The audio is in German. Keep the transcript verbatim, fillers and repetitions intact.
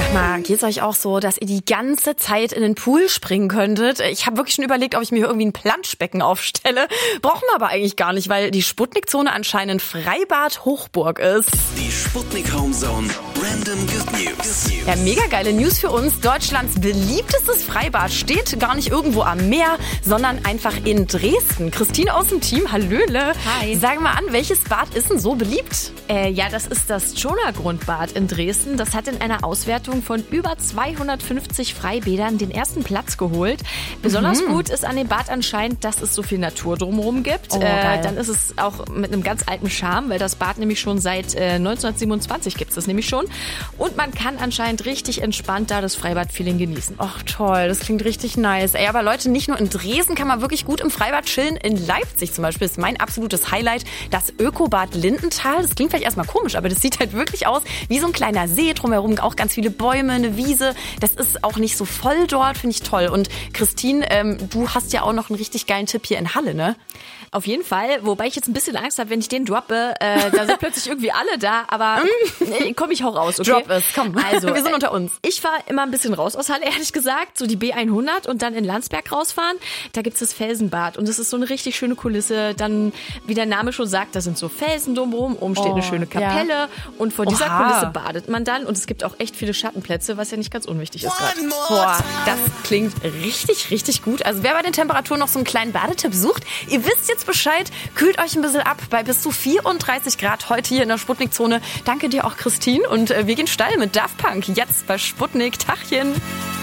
Sag mal, geht's euch auch so, dass ihr die ganze Zeit in den Pool springen könntet? Ich habe wirklich schon überlegt, ob ich mir irgendwie ein Planschbecken aufstelle. Brauchen wir aber eigentlich gar nicht, weil die Sputnik-Zone anscheinend Freibad Hochburg ist. Die Sputnik Homezone Random Good News. Ja, mega geile News für uns. Deutschlands beliebtestes Freibad steht gar nicht irgendwo am Meer, sondern einfach in Dresden. Christine aus dem Team, hallöle. Hi. Sag mal an, welches Bad ist denn so beliebt? Äh, ja, das ist das Tschola-Grundbad in Dresden. Das hat in einer Auswertung von über zweihundertfünfzig Freibädern den ersten Platz geholt. Besonders Mhm. gut ist an dem Bad anscheinend, dass es so viel Natur drumherum gibt. Oh, geil. äh, dann ist es auch mit einem ganz alten Charme, weil das Bad nämlich schon seit äh, neunzehnhundertsiebenundzwanzig gibt es das nämlich schon. Und man kann anscheinend richtig entspannt da das Freibad-Feeling genießen. Ach toll, das klingt richtig nice. Ey, aber Leute, nicht nur in Dresden kann man wirklich gut im Freibad chillen. In Leipzig zum Beispiel ist mein absolutes Highlight das Ökobad Lindenthal. Das klingt vielleicht erstmal komisch, aber das sieht halt wirklich aus wie so ein kleiner See. Drumherum auch ganz viele Bäume, eine Wiese. Das ist auch nicht so voll dort, finde ich toll. Und Christine, ähm, du hast ja auch noch einen richtig geilen Tipp hier in Halle, ne? Auf jeden Fall, wobei ich jetzt ein bisschen Angst habe, wenn ich den droppe, äh, da sind plötzlich irgendwie alle da, aber äh, komm, ich hau raus, okay? Drop es, komm. Also, wir sind äh, unter uns. Ich fahre immer ein bisschen raus aus Halle, ehrlich gesagt, so die B hundert und dann in Landsberg rausfahren. Da gibt's das Felsenbad und das ist so eine richtig schöne Kulisse. Dann, wie der Name schon sagt, da sind so Felsen drumherum, oben steht Oh, eine schöne Kapelle ja. und vor dieser Oha. Kulisse badet man dann und es gibt auch echt viele Schattenplätze, was ja nicht ganz unwichtig ist gerade. One more Boah, time. das klingt richtig, richtig gut. Also wer bei den Temperaturen noch so einen kleinen Badetipp sucht, ihr wisst jetzt Bescheid, kühlt euch ein bisschen ab bei bis zu vierunddreißig Grad heute hier in der Sputnik-Zone. Danke dir auch, Christine. Und äh, wir gehen steil mit Daft Punk jetzt bei Sputnik. Tachchen.